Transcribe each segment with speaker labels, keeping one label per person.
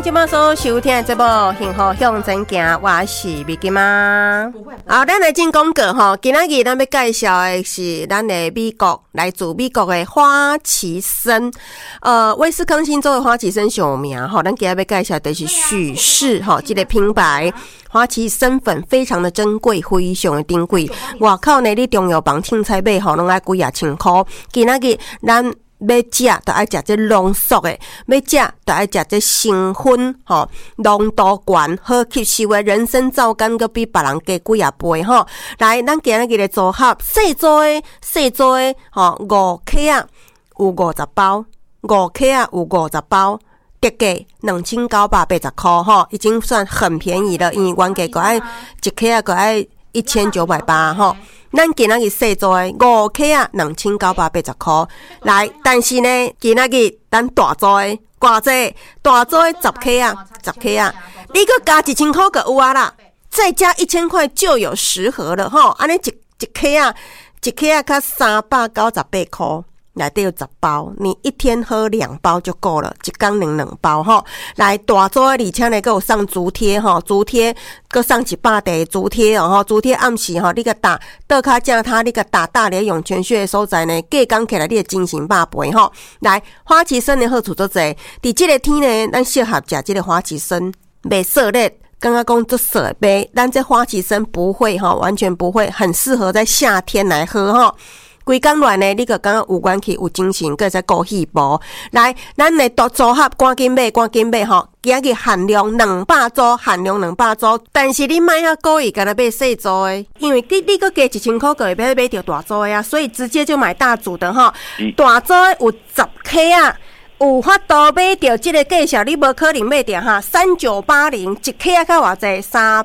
Speaker 1: 今麦所收听的节目《幸福向前行》，我是美金妈。好，咱来进广告吼。今仔日咱要介绍的是咱的美国，来自美国的花旗参。威斯康星州的花旗参上有名吼。咱今仔要介绍的是许氏吼，这个品牌花旗参粉非常的珍贵，非常的珍贵。外口呢，你中药房凊彩买吼，拢爱几啊千块。今仔日咱要食就爱食这浓缩的，要食就爱食这成分吼浓度高、好吸收的人参皂苷，佮比别人加几啊倍吼。来，咱今日的组合，细组的吼5克啊，有50包，5克啊有50包。特价2980块吼，已经算很便宜了，因为原价个爱1克啊个爱1980吼。咱今仔日细做的5克啊2980块，来，但是呢，今仔日咱大做的偌济，大做的10克啊，你搁加1000块就有啊啦，再加1000块就有10盒了吼，安尼一克啊较398块。内底有10包，你一天喝2包就够了，一天2包吼。来大组的，而且呢，还有上竹贴吼，竹贴搁上100袋竹贴哦吼，竹贴暗时吼，你个打倒脚正他，你个打大连涌泉穴的所在呢，计讲起来你的精神百倍吼。来，花旗参的好处做侪，伫这个天呢，咱适合食这个花旗参，袂涩咧。刚刚讲做涩杯，但这花旗参不会吼，完全不会，很适合在夏天来喝吼。规工乱呢，你个感觉有元气、有精神，搁再顾细胞。来，咱的组合赶紧买吼！今日限量200组，但是你买遐故意干那买细组的，因为你搁加1000块，就会买到大组的呀，所以直接就买大组的吼。大组的有10克啊。有法度买到这个价钱，你无可能买到哈，3980一克啊，较偌济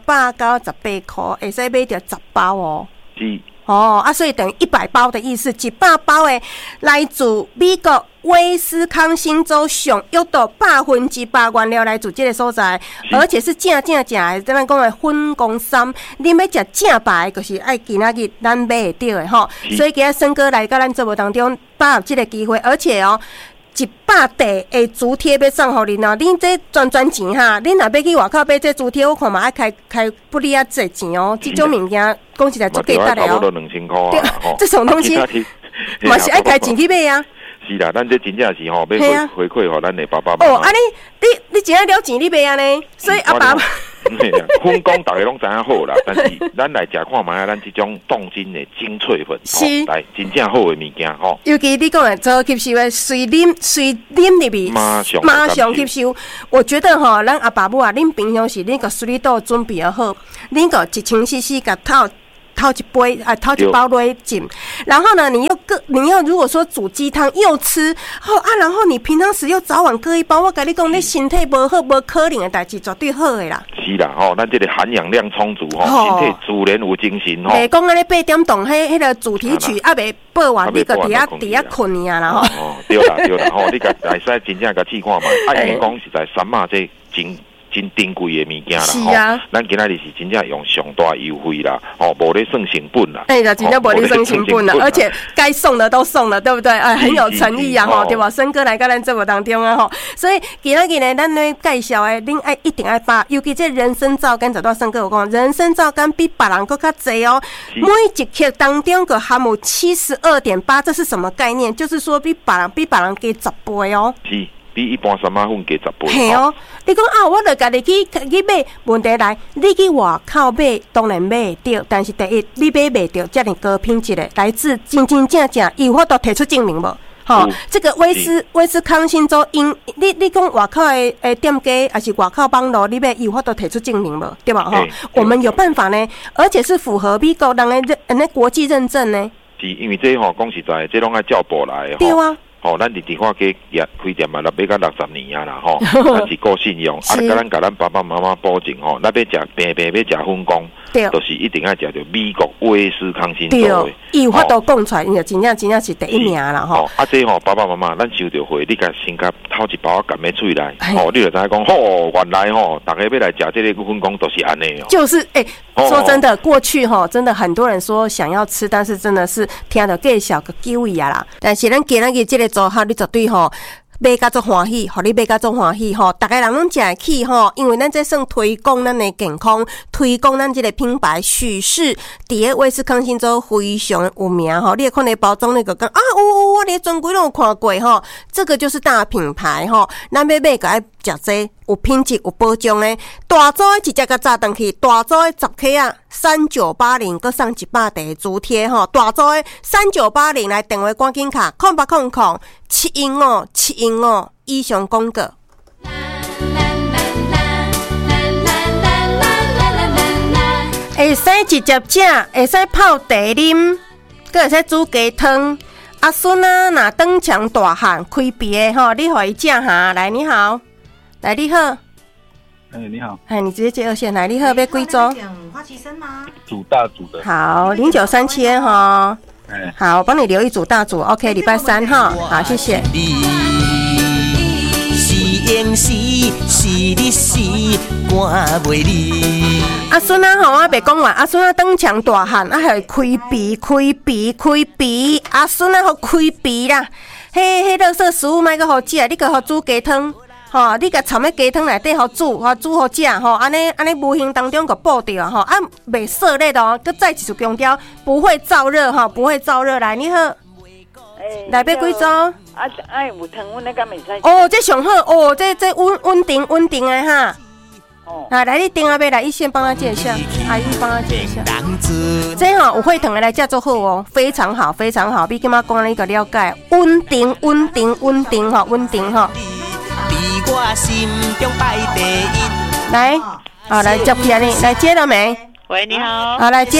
Speaker 1: 398块，会使买到10包哦。是。哦啊，所以等于100包的意思，100包的来自美国威斯康星州上约到100%原料来自这个所在，而且是正的，咱讲的粉公参，你要食正白，就是爱今仔日咱买会到的吼。所以今仔森哥来到咱节目当中，把握这个机会，而且哦。100袋的竹贴要送互恁哦，恁这赚钱哈，恁若要去外口买这竹贴，我看嘛爱开不离啊这钱哦，这种物件讲实在足价值的哦。
Speaker 2: 2000块啊，
Speaker 1: 这种东西嘛是爱开钱去买啊。
Speaker 2: 是啦，咱这真正是吼，要回馈互咱的爸爸妈妈。
Speaker 1: 哦，安尼你真爱了钱，你买安尼，所以阿爸。
Speaker 2: 分工大家拢知影好啦，但是咱来食看卖，咱这种冻精的精粹粉，来真正好的物件吼。
Speaker 1: 尤其你讲的做吸收的，随啉入去，马上吸收。我觉得吼，咱阿爸母啊，恁平常时恁个水都准备好，恁个1000cc 个掏一杯掏一包来浸，然后呢，你要如果说煮鸡汤又吃然后你平常时又早晚各一包，我跟你讲，你身体无好无可能的代志，绝对好的啦。
Speaker 2: 是啦，咱这个含氧量充足身体自然有精神
Speaker 1: 袂讲安尼8点钟，迄个主题曲未播完，你个伫遐困呀啦
Speaker 2: 对啦你个来使真正个试看嘛，因讲实在三马这真珍贵的物件啦，
Speaker 1: 是啊，
Speaker 2: 咱今仔日是真正用上大优惠啦，无咧算成本啦，
Speaker 1: 啦，真正无咧算成本啦，而且该送的都送了，对不对？很有诚意啊，对吧？森哥来到咱节目当中啊，所以今仔日呢，咱咧介绍的，恁一定爱把，尤其这人参皂苷，早到森哥有讲，人参皂苷比别人更较济哦，每一克当中个含有72.8，这是什么概念？就是说比别人加10倍哦。是。
Speaker 2: 比一般三马粉加10倍。
Speaker 1: 系哦，你讲我著家己去买，问题来，你去外口买，当然买得到，但是第一，你买袂到这么高品质的，来自真正有法度提出证明无？这个威斯康星州你讲外口的店家还是外口网络，你买有法度提出证明无？对吧？我们有办法呢，而且是符合美国人的国际认证呢。
Speaker 2: 是因为这讲实在，这拢爱照步来。对啊。咱伫花街开店嘛，要到60年啊啦，咱是够信用，咱咱爸爸妈妈保证咱要食平要食粉工，就是一定要食到美国威斯康星州的。
Speaker 1: 有法度讲出来，就真正是第一名啦
Speaker 2: 这爸爸妈妈，咱收到货，你甲先甲掏一包含在嘴内，你就知讲，原来大家要来食这个粉工都是安尼哦。
Speaker 1: 就是说真的，过去真的很多人说想要吃，但是真的是听到介绍个机会啊啦。但是咱今仔日这个组合，你绝对买甲足欢喜，互你买甲足欢喜吼，逐个人拢食会起吼，因为咱这算推广咱的健康，推广咱这个品牌许氏伫个威斯康星州非常有名吼。你会看那包装那个讲啊，有我连专柜拢有看过吼，这个就是大品牌吼。咱要买个爱食这有品质有保障的，大组的直接甲炸断去，大组的10克啊，3980搁送100块主贴吼，大组的3980来电话赶紧卡0800-715-715以上广告。会使直接食，会使泡茶啉，搁会使煮鸡汤。阿孙啊，若长肠大汉开鼻的吼，你互伊食哈。来，你好，来你好。
Speaker 2: 你好。
Speaker 1: 你直接接二线来，你好，要几组？
Speaker 3: 花旗参吗？
Speaker 2: 煮大煮的。
Speaker 1: 好，0937哈。好，我帮你留一组大组 ，OK， 礼拜3哈。好，谢谢。阿孙啊，吼，我袂讲完。阿孙啊，长肠大汉，啊，还开鼻。阿孙啊，好开鼻啦。迄垃圾食物莫个好食，你个好煮鸡汤。吼，你甲掺喺鸡汤内底好煮好食吼，安尼无形当中个爆掉吼，啊，袂涩咧的哦，佮再一次强调，不会燥热哈，不会燥热。来，你好，来要几组？
Speaker 3: 有糖阮那个袂使。
Speaker 1: 哦，这上好哦，这稳定的哈。哦，来你电话买来，一线帮他介绍，阿姨帮他介绍。这吼有血糖的来食做好哦，非常好，非常好，比今仔讲你个了解，稳定吼，稳定吼。来，好，来接起来，来接了没？
Speaker 3: 喂，你好。
Speaker 1: 好，来接。